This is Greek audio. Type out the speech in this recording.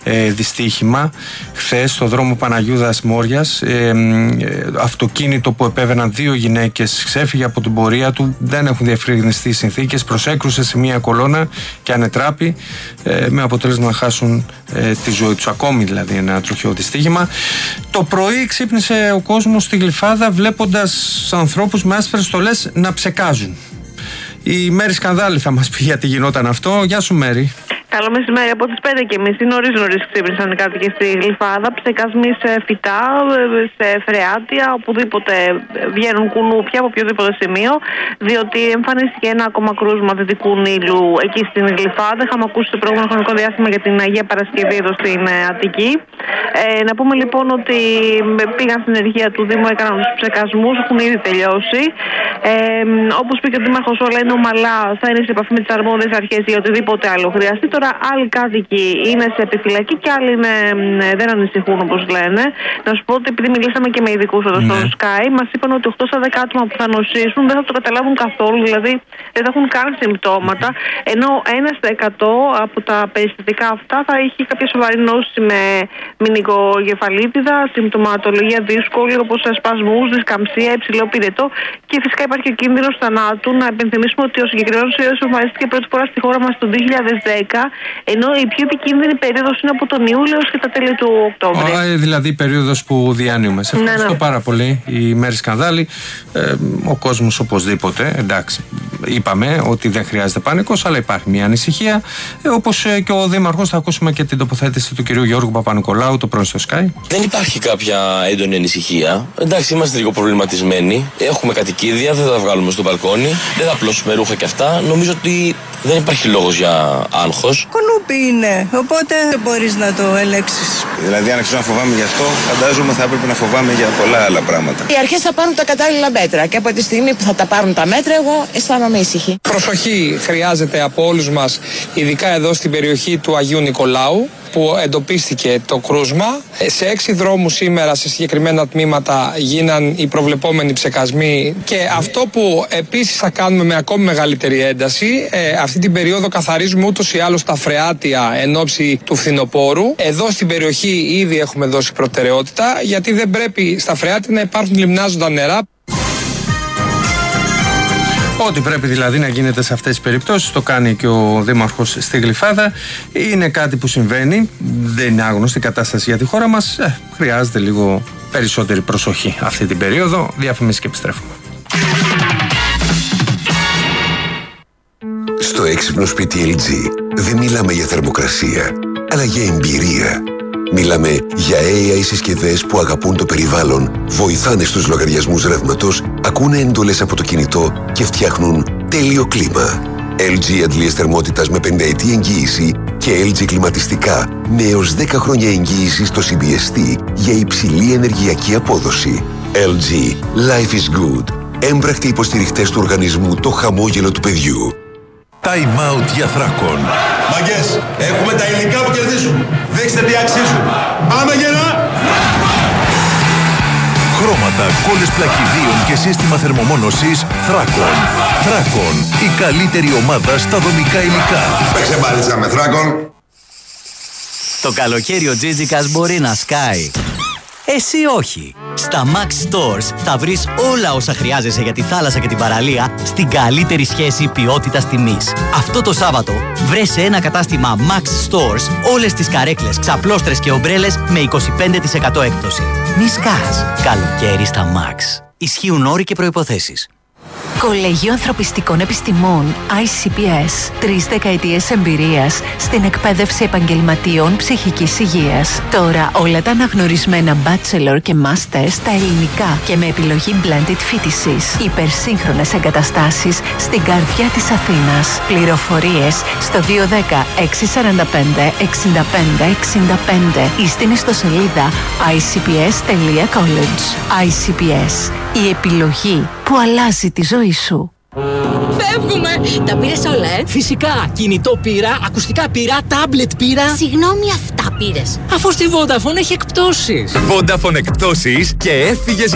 δυστύχημα χθες στο δρόμο Παναγιούδας Μόριας. Αυτοκίνητο που επέβαιναν 2 γυναίκες ξέφυγε από την πορεία του, δεν έχουν διευκρινιστεί συνθήκες, προσέκρουσε σε μια κολόνα και ανετράπη, με αποτέλεσμα να χάσουν τη ζωή τους. Ακόμη δηλαδή ένα τροχαίο δυστύχημα. Το πρωί ξύπνησε ο κόσμος στη Γλυφάδα βλέποντας ανθρώπους με άσπρες στολές να ψεκάζουν. Η Μέρη Σκανδάλη θα μας πει γιατί γινόταν αυτό. Γεια σου Μέρη. Καλό μεσημέρι. Από τις 5:30 νωρίς ξύπνησαν οι κάτοικοι στη Γλυφάδα. Ψεκασμοί σε φυτά, σε φρεάτια, οπουδήποτε βγαίνουν κουνούπια από οποιοδήποτε σημείο. Διότι εμφανίστηκε ένα ακόμα κρούσμα δυτικού Νείλου εκεί στην Γλυφάδα. Είχαμε ακούσει το προηγούμενο χρονικό διάστημα για την Αγία Παρασκευή εδώ στην Αττική. Να πούμε λοιπόν ότι πήγαν στην ενεργεία του Δήμου, έκαναν τους ψεκασμούς, έχουν ήδη τελειώσει. Όπως πήγε ο Δήμαρχος, όλα είναι ομαλά, θα είναι σε επαφή με τις αρμόδιες αρχές για οτιδήποτε άλλο χρειαστεί. Τώρα, άλλοι κάτοικοι είναι σε επιφυλακή και άλλοι δεν ανησυχούν, όπως λένε. Να σου πω ότι επειδή μιλήσαμε και με ειδικούς εδώ στο Sky, μας είπαν ότι 8 στα 10 άτομα που θα νοσήσουν δεν θα το καταλάβουν καθόλου, δηλαδή δεν θα έχουν καν συμπτώματα. Ενώ 1 στα 100 από τα περιστατικά αυτά θα έχει κάποια σοβαρή νόση με μηνικοκεφαλίτιδα, συμπτωματολογία δύσκολη όπως σπασμούς, δισκαμψία, υψηλό πυρετό και φυσικά υπάρχει ο κίνδυνος θανάτου. Να υπενθυμίσουμε ότι ο συγκεκριμένος ιός εμφανίστηκε πρώτη φορά στη χώρα μας το 2010, ενώ η πιο επικίνδυνη περίοδος είναι από τον Ιούλιο και τα τέλη του Οκτώβρη. Δηλαδή η περίοδος που διανύουμε. Σε ευχαριστώ πάρα πολύ, η Μέρη Σκανδάλη. Ο κόσμος οπωσδήποτε, εντάξει, είπαμε ότι δεν χρειάζεται πάνικος, αλλά υπάρχει μια ανησυχία. Όπως και ο Δήμαρχος, θα ακούσουμε και την τοποθέτηση του κυρίου Γιώργου Παπα-Νικολάου το πρωί στο Sky. Δεν υπάρχει κάποια έντονη ανησυχία. Εντάξει, είμαστε λίγο προβληματισμένοι. Έχουμε κατοικίδια, δεν θα τα βγάλουμε στο μπαλκόνι, δεν θα απλώσουμε ρούχα και αυτά. Νομίζω ότι δεν υπάρχει λόγος για άγχος. Κουνούπι είναι, οπότε δεν μπορείς να το ελέγξεις. Δηλαδή, αν ξέρω να φοβάμαι γι' αυτό, φαντάζομαι θα έπρεπε να φοβάμαι για πολλά άλλα πράγματα. Οι αρχές θα πάρουν τα κατάλληλα μέτρα και από τη στιγμή που θα τα πάρουν τα μέτρα, εγώ αισθάνομαι ήσυχη. Προσοχή χρειάζεται από όλους μας, ειδικά εδώ στην περιοχή του Αγίου Νικολάου, που εντοπίστηκε το κρούσμα. Σε 6 δρόμους σήμερα, σε συγκεκριμένα τμήματα, γίναν οι προβλεπόμενοι ψεκασμοί και αυτό που επίσης θα κάνουμε με ακόμη μεγαλύτερη ένταση, αυτή την περίοδο καθαρίζουμε ούτως ή άλλως τα φρεάτια εν ώψη του φθινοπόρου. Εδώ στην περιοχή ήδη έχουμε δώσει προτεραιότητα, γιατί δεν πρέπει στα φρεάτια να υπάρχουν λιμνάζοντα νερά. Ό,τι πρέπει δηλαδή να γίνεται σε αυτές τις περιπτώσεις το κάνει και ο Δήμαρχος στη Γλυφάδα. Είναι κάτι που συμβαίνει, δεν είναι άγνωστη κατάσταση για τη χώρα μας. Χρειάζεται λίγο περισσότερη προσοχή αυτή την περίοδο. Διαφημίσεις και επιστρέφουμε. Στο έξυπνο σπίτι LG δεν μιλάμε για θερμοκρασία, αλλά για εμπειρία. Μιλάμε για AI συσκευές που αγαπούν το περιβάλλον, βοηθάνε στους λογαριασμούς ρεύματος, ακούνε εντολές από το κινητό και φτιάχνουν τέλειο κλίμα. LG αντλίες θερμότητας με 5ετή εγγύηση και LG κλιματιστικά με έως 10 χρόνια εγγύηση στο CBST για υψηλή ενεργειακή απόδοση. LG. Life is good. Έμπρακτοι υποστηριχτές του οργανισμού Το Χαμόγελο του Παιδιού. Time out για Θράκον. Μαγκές, έχουμε τα υλικά που κερδίζουν. Δείξτε τι αξίζουν. Πάμε γερά! Χρώματα, κόλλες πλακιδίων και σύστημα θερμομόνωσης Θράκον. Θράκον, η καλύτερη ομάδα στα δομικά υλικά. Παίξε μπάλιτσα με Θράκον. Το καλοκαίρι ο Τζίτζικας μπορεί να σκάει. Εσύ όχι. Στα Max Stores θα βρεις όλα όσα χρειάζεσαι για τη θάλασσα και την παραλία στην καλύτερη σχέση ποιότητας-τιμής. Αυτό το Σάββατο βρες σε ένα κατάστημα Max Stores όλες τις καρέκλες, ξαπλώστρες και ομπρέλες με 25% έκπτωση. Μη σκάς. Καλοκαίρι στα Max. Ισχύουν όροι και προϋποθέσεις. Κολέγιο Ανθρωπιστικών Επιστημών ICPS. 3 δεκαετίες εμπειρίας στην εκπαίδευση επαγγελματίων ψυχικής υγείας. Τώρα όλα τα αναγνωρισμένα bachelor και master στα ελληνικά και με επιλογή blended φοιτησης. Υπερσύγχρονες εγκαταστάσεις στην καρδιά της Αθήνας. Πληροφορίες στο 210 645 65 65 ή στην ιστοσελίδα icps.college. ICPS. Η επιλογή που αλλάζει τη ζωή σου. Φεύγουμε! Τα πήρες όλα, Φυσικά! Κινητό πήρα, ακουστικά πήρα, τάμπλετ πήρα. Συγγνώμη, αυτά πήρες. Αφού στη Vodafone έχει εκπτώσεις. Vodafone εκπτώσεις και έφυγες